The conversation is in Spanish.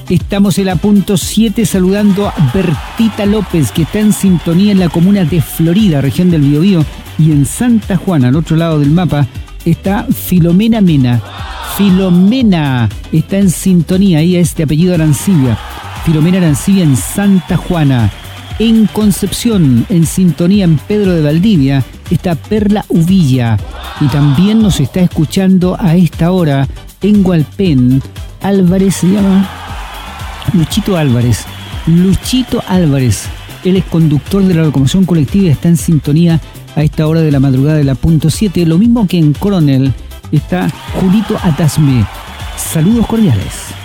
Estamos en la punto 7 saludando a Bertita López, que está en sintonía en la comuna de Florida, región del Biobío, y en Santa Juana, al otro lado del mapa, está Filomena Mena. Filomena está en sintonía, ella es de apellido Arancibia. Filomena Arancibia en Santa Juana. En Concepción, en sintonía en Pedro de Valdivia, está Perla Uvilla. Y también nos está escuchando a esta hora en Hualpén. Álvarez se llama Luchito Álvarez. Luchito Álvarez. Él es conductor de la locomoción colectiva y está en sintonía a esta hora de la madrugada de la punto 7. Lo mismo que en Coronel está Julito Atasme. Saludos cordiales.